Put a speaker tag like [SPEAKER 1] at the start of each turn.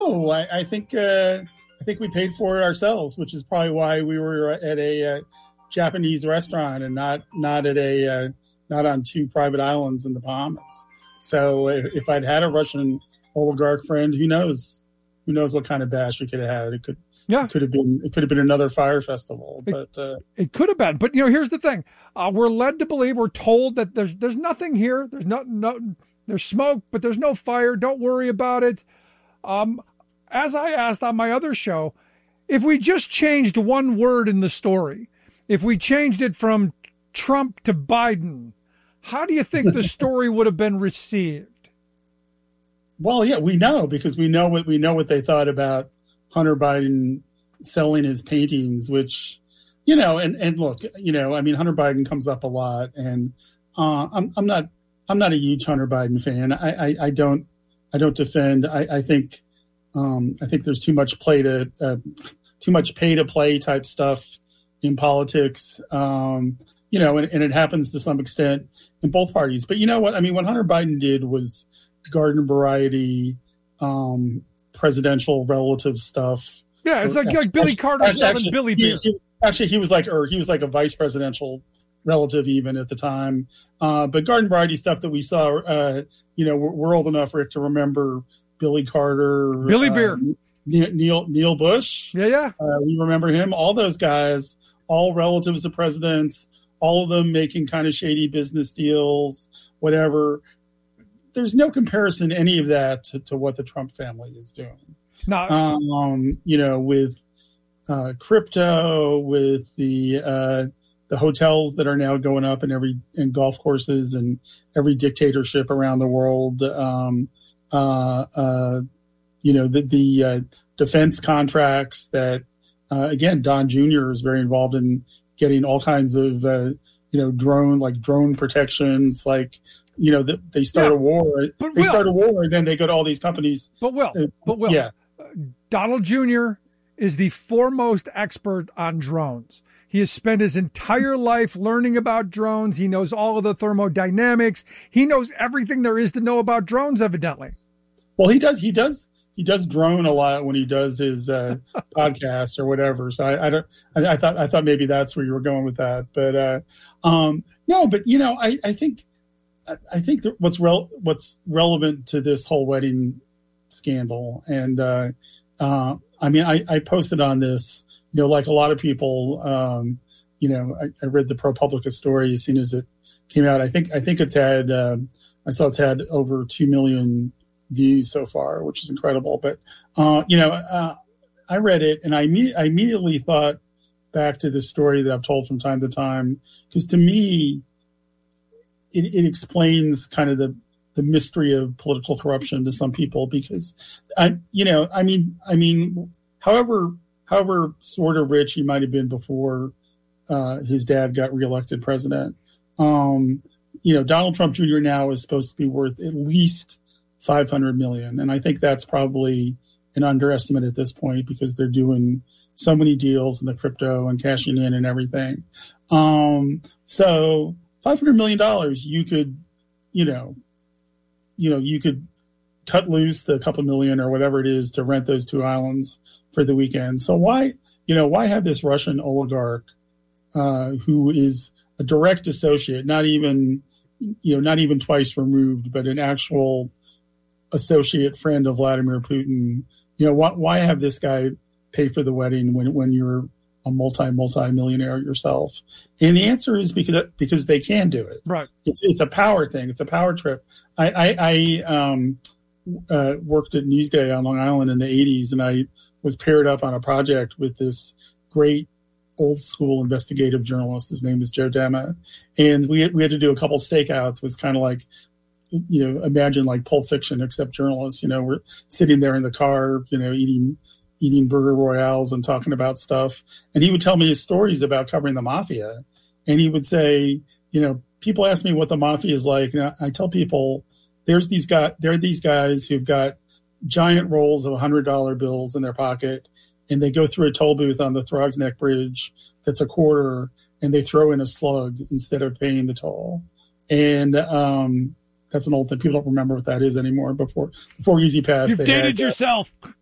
[SPEAKER 1] I think we paid for it ourselves, which is probably why we were at a Japanese restaurant and not at a not on two private islands in the Bahamas. So if I'd had a Russian oligarch friend, who knows what kind of bash we could have had. It could have been another fire festival, but
[SPEAKER 2] it could have been. But here's the thing: we're led to believe, we're told that there's nothing here. There's there's smoke, but there's no fire. Don't worry about it. As I asked on my other show, if we just changed one word in the story, if we changed it from Trump to Biden, how do you think the story would have been received?
[SPEAKER 1] Well, yeah, we know, because we know what they thought about Hunter Biden selling his paintings, which, and look, I mean, Hunter Biden comes up a lot, and I'm not a huge Hunter Biden fan. I don't defend. I think there's too much pay to play type stuff in politics. And it happens to some extent in both parties. But you know what? I mean, what Hunter Biden did was garden variety, presidential relative stuff.
[SPEAKER 2] Yeah, it's like Billy Carter selling Billy Beer.
[SPEAKER 1] He was like a vice presidential relative even at the time. But garden variety stuff that we saw, we're old enough, Rick, to remember Billy Carter,
[SPEAKER 2] Billy Beer,
[SPEAKER 1] Neil Bush.
[SPEAKER 2] Yeah.
[SPEAKER 1] We remember him. All those guys, all relatives of presidents, all of them making kind of shady business deals, whatever. There's no comparison, any of that, to what the Trump family is doing.
[SPEAKER 2] No.
[SPEAKER 1] With crypto, with the hotels that are now going up in golf courses and every dictatorship around the world. The defense contracts that, again, Don Jr. is very involved in getting all kinds of, drone protections, like, they start a war. They start a war, and then they go to all these companies.
[SPEAKER 2] But Will,
[SPEAKER 1] yeah.
[SPEAKER 2] Donald Jr. is the foremost expert on drones. He has spent his entire life learning about drones. He knows all of the thermodynamics. He knows everything there is to know about drones, evidently.
[SPEAKER 1] Well, he does drone a lot when he does his podcast or whatever. So I thought maybe that's where you were going with that. But no, but I think that what's relevant to this whole wedding scandal, and I posted on this, like a lot of people, I read the ProPublica story as soon as it came out. I think it's had it's had over 2 million views so far, which is incredible. But I read it, and I immediately thought back to this story that I've told from time to time, because to me, it explains kind of the mystery of political corruption to some people, because however sort of rich he might have been before his dad got reelected president, Donald Trump Jr. now is supposed to be worth at least $500 million, and I think that's probably an underestimate at this point, because they're doing so many deals in the crypto and cashing in and everything. So $500 million, you could, you could cut loose the couple million or whatever it is to rent those two islands for the weekend. So why have this Russian oligarch who is a direct associate, not even twice removed, but an actual associate friend of Vladimir Putin? Why have this guy pay for the wedding when you're a multi-millionaire yourself? And the answer is because they can do it.
[SPEAKER 2] Right.
[SPEAKER 1] It's a power thing. It's a power trip. I worked at Newsday on Long Island in the 80s, and I was paired up on a project with this great old school investigative journalist. His name is Joe Dema. And we had to do a couple stakeouts. It was kind of like, imagine like Pulp Fiction, except journalists. We're sitting there in the car, eating burger royales and talking about stuff. And he would tell me his stories about covering the mafia. And he would say, people ask me what the mafia is like. And I tell people, there are these guys who've got giant rolls of $100 bills in their pocket, and they go through a toll booth on the Throgs Neck Bridge that's a quarter, and they throw in a slug instead of paying the toll. And that's an old thing. People don't remember what that is anymore. Before Easy Pass,
[SPEAKER 2] you've dated yourself.